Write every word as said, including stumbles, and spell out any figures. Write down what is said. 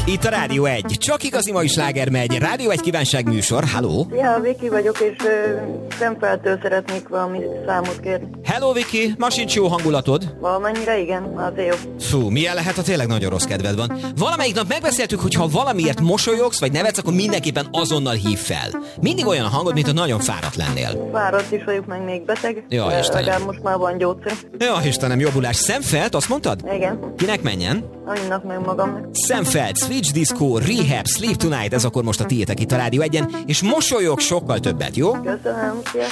Itt a Rádió egy. Csak igazi mai sláger megy. Rádió egy kívánság műsor. Halló? Ja, Viki vagyok, és uh, Szemfeltől szeretnék valami számot kérni. Hello, Viki. Ma sincs jó hangulatod? Valamennyire igen, azért jó. Fú, milyen lehet, ha tényleg nagyon rossz kedved van. Valamelyik nap megbeszéltük, hogy ha valamiért mosolyogsz, vagy nevetsz, akkor mindenképpen azonnal hív fel. Mindig olyan a hangod, mint ha nagyon fáradt lennél. Fáradt is vagyok, meg még beteg. Ja, de Istenem. legalább most már van gyógyszer. Ja, Istenem, jobbulás. Szemfeld, azt mondtad? Igen. Kinek menjen? Annynak meg magamnak. Szemfeld, Switch Disco, Rehab, Sleep Tonight, ez akkor most a tiétek itt a Rádió egyen, és mosolyog sokkal többet, jó? Köszönöm, szia.